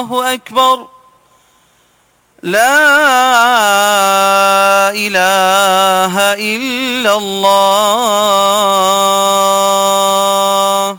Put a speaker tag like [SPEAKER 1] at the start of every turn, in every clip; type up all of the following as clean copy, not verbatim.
[SPEAKER 1] الله أكبر. لا إله إلا الله.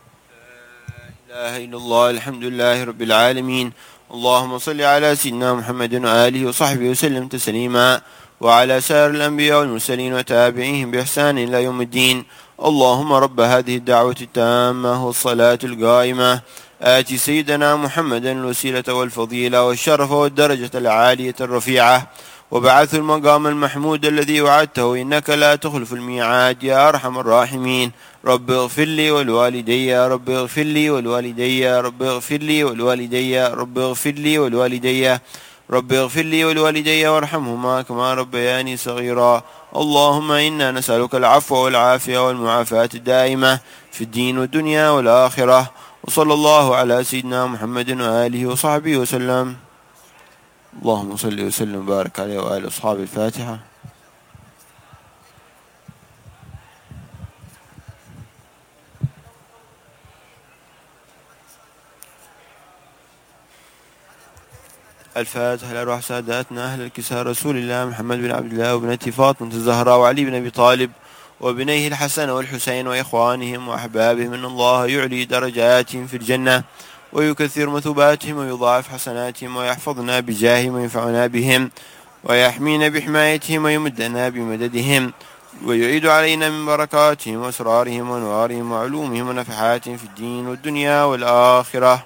[SPEAKER 2] لا إله إلا الله. الحمد لله رب العالمين. اللهم صل على سيدنا محمد وآله وصحبه وسلم تسليما، وعلى سائر الأنبياء والمرسلين وتابعيهم بإحسان إلى يوم الدين. اللهم رب هذه الدعوة التامة والصلاة القائمة، آتي سيدنا محمدا الوسيلة والفضيلة والشرف والدرجة العالية الرفيعة، وبعث المقام المحمود الذي وعدته إنك لا تخلف الميعاد يا أرحم الراحمين. رب اغفر لي والوالدي، رب اغفر لي والوالدي، رب اغفر لي والوالدي، رب اغفر لي والوالدي، رب اغفر لي والوالدي وارحمهما كما ربياني صغيرا. اللهم إنا نسألك العفو والعافية والمعافاة الدائمة في الدين والدنيا والآخرة. وصلى الله على سيدنا محمد وآله وصحبه وسلم. اللهم صل وسلم وبارك عليه وآله أصحاب الفاتحة. الفاتحة لأرواح ساداتنا أهل الكساء رسول الله محمد بن عبد الله وابنته فاطمة الزهراء وعلي بن أبي طالب وابنيه الحسن والحسين وإخوانهم وأحبابهم، إن الله يعلي درجاتهم في الجنة ويكثر مثوباتهم ويضاعف حسناتهم ويحفظنا بجاههم وينفعنا بهم ويحمينا بحمايتهم ويمدنا بمددهم ويعيد علينا من بركاتهم وأسرارهم وأنوارهم وعلومهم ونفحاتهم في الدين والدنيا والآخرة.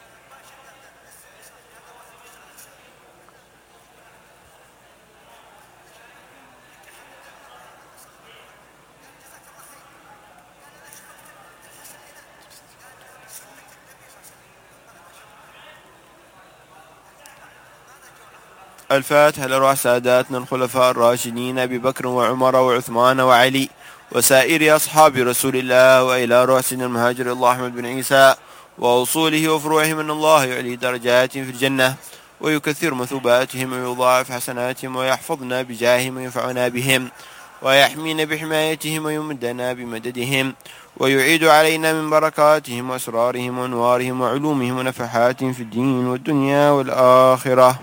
[SPEAKER 2] الفاتحة لأرواح ساداتنا الخلفاء الراشدين أبي بكر وعمر وعثمان وعلي وسائر أصحاب رسول الله، وإلى روح سيدنا المهاجر الله أحمد بن عيسى وأصوله وفروعهم، أن الله يعلي درجاتهم في الجنة ويكثر مثوباتهم ويضاعف حسناتهم ويحفظنا بجاههم وينفعنا بهم ويحمينا بحمايتهم ويمدنا بمددهم ويعيد علينا من بركاتهم وأسرارهم وأنوارهم وعلومهم ونفحاتهم في الدين والدنيا والآخرة.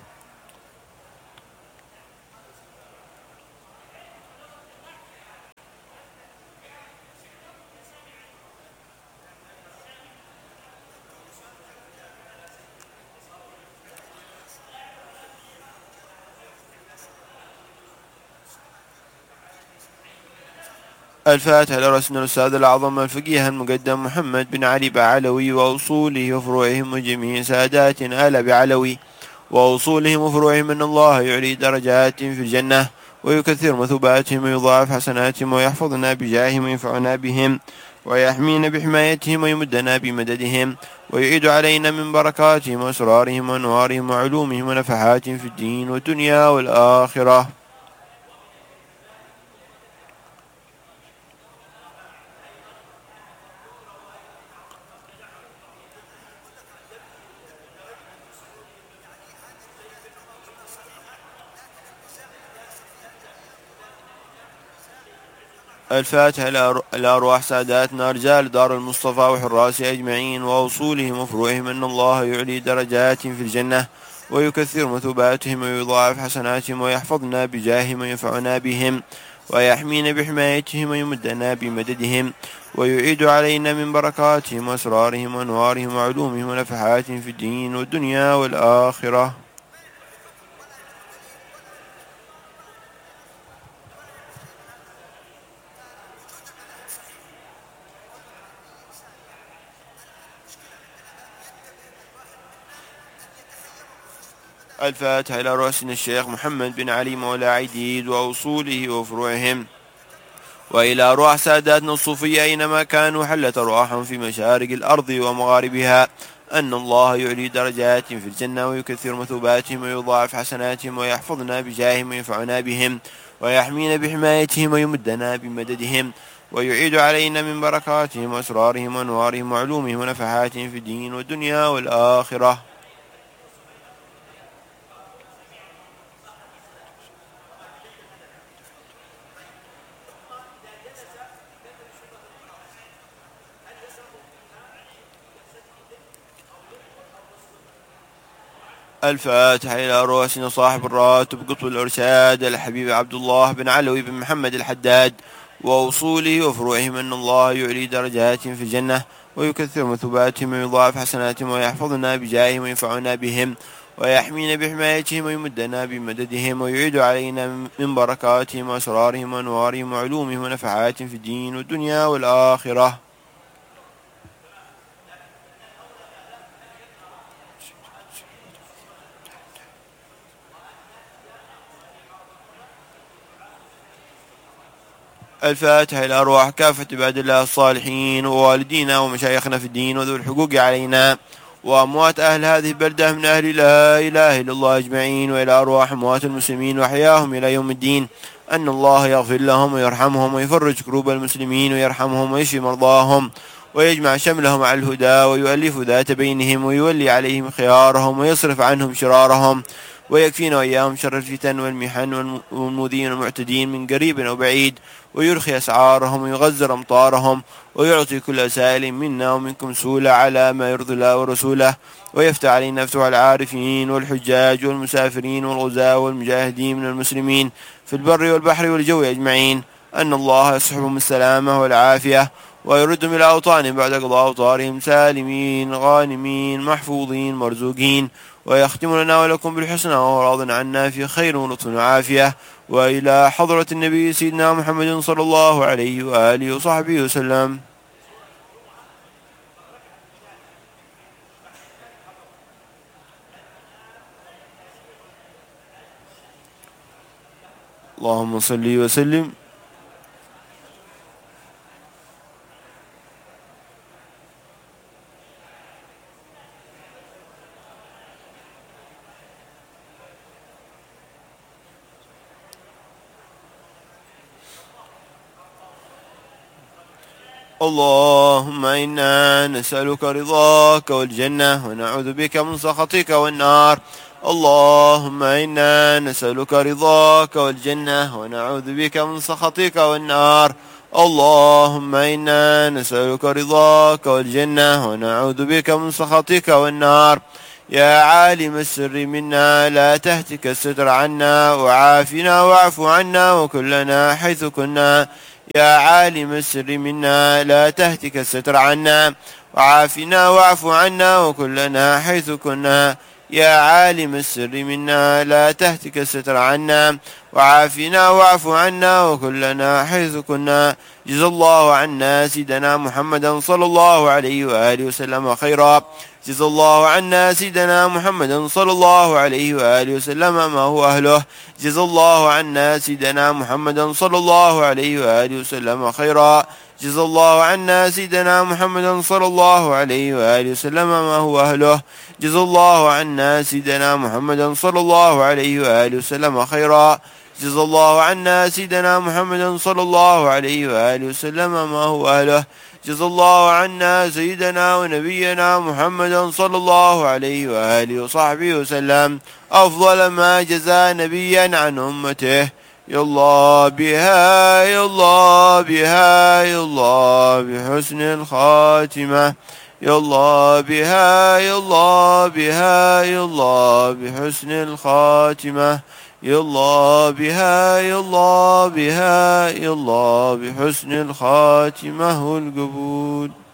[SPEAKER 2] الفاتحة لرسولنا الأستاذ الأعظم الفقيه المقدم محمد بن علي بعلوي وأصوله وفروعهم وجميع سادات آل بعلوي وأصولهم وفروعهم، أن الله يعلي درجاتهم في الجنة ويكثر مثوباتهم ويضاعف حسناتهم ويحفظنا بجاههم وينفعنا بهم ويحمينا بحمايتهم ويمدنا بمددهم ويعيد علينا من بركاتهم وأسرارهم وأنوارهم وعلومهم ونفحاتهم في الدين والدنيا والآخرة. الفاتحة لأرواح ساداتنا رجال دار المصطفى وحراس أجمعين وأصولهم وفروعهم، أن الله يعلي درجاتهم في الجنة ويكثر مثوباتهم ويضاعف حسناتهم ويحفظنا بجاههم وينفعنا بهم ويحمينا بحمايتهم ويمدنا بمددهم ويعيد علينا من بركاتهم وأسرارهم وأنوارهم وعلومهم ونفحاتهم في الدين والدنيا والآخرة. الفاتحة إلى رأسنا الشيخ محمد بن علي مولى عيديد وأصوله وفروعهم، وإلى أرواح ساداتنا الصوفية أينما كانوا حلت أرواحهم في مشارق الأرض ومغاربها، أن الله يعلي درجاتهم في الجنة ويكثر مثوباتهم ويضاعف حسناتهم ويحفظنا بجاههم وينفعنا بهم ويحمينا بحمايتهم ويمدنا بمددهم ويعيد علينا من بركاتهم وأسرارهم وأنوارهم وعلومهم ونفحاتهم في الدين والدنيا والآخرة. الفاتحة إلى رؤوسنا صاحب الراتب قطب الإرشاد الحبيب عبد الله بن علوي بن محمد الحداد وأصوله وفروعهم أن الله يعلي درجاتهم في الجنة ويكثر مثوباتهم ويضاعف حسناتهم ويحفظنا بجاههم وينفعنا بهم ويحمينا بحمايتهم ويمدنا بمددهم ويعيد علينا من بركاتهم وأسرارهم وأنوارهم وعلومهم ونفحاتهم في الدين والدنيا والآخرة. الفاتحة إلى أرواح كافة عباد الله الصالحين ووالدينا ومشايخنا في الدين وذو الحقوق علينا وأموات أهل هذه البلدة من أهل لا إله إلا الله أجمعين، وإلى أرواح أموات المسلمين وأحياهم إلى يوم الدين أن الله يغفر لهم ويرحمهم ويفرج كروب المسلمين ويرحمهم ويشفي مرضاهم ويجمع شملهم على الهدى ويؤلف ذات بينهم ويولي عليهم خيارهم ويصرف عنهم شرارهم ويكفينا وإياهم شر الفتن والمحن والمؤذين والمعتدين من قريب أو بعيد ويرخي أسعارهم ويغزر أمطارهم ويعطي كل سائل منا ومنكم سولة على ما يرضي الله ورسوله ويفتح علينا فتوح العارفين والحجاج والمسافرين والغزاة والمجاهدين من المسلمين في البر والبحر والجو أجمعين أن الله يصحبهم السلامة والعافية ويردهم إلى أوطانهم بعد قضاء أوطارهم سالمين غانمين محفوظين مرزوقين ويختم لنا ولكم بالحسنى وهو راض عنا في خير ولطف وعافية. وإلى حضرة النبي سيدنا محمد صلى الله عليه وآله وصحبه وسلم. اللهم صل وسلم. اللهم إنا نسألك رضاك والجنة ونعوذ بك من سخطك والنار. اللهم إنا نسألك رضاك والجنة ونعوذ بك من سخطك والنار. اللهم إنا نسألك رضاك والجنة ونعوذ بك من سخطك والنار. يا عالم السر منا لا تهتك الستر عنا وعافنا واعف عنا وكلنا حيث كنا. يا عالم السر منا لا تهتك الستر عنا وعافنا واعف عنا وكلنا حيث كنا. يا عالم السر منا لا تهتك الستر عنا وعافنا واعف عنا وكلنا حيث كنا. جزا الله عنا سيدنا محمدا صلى الله عليه وآله وسلم خيرا. جزا الله عنا سيدنا محمدا صلى الله عليه وآله وسلم ما هو أهله. جزا الله عنا سيدنا محمدا صلى الله عليه وآله وسلم خيرا. جزا الله عنا سيدنا محمدا صلى الله عليه وآله وسلم ما هو أهله. جزا الله عنا سيدنا محمدا صلى الله عليه وآله وسلم خيرا. جزا الله عنا سيدنا محمدا صلى الله عليه وآله وسلم ما هو أهله. جزا الله عنا سيدنا ونبينا محمدا صلى الله عليه وآله وصحبه وسلم أفضل ما جزى نبيا عن أمته. يا الله بها يا الله بها يا الله بحسن الخاتمة. يا الله بها يا الله بها يا الله بحسن الخاتمة. يا الله بها يا الله بها يا الله بحسن الخاتمة والقبول.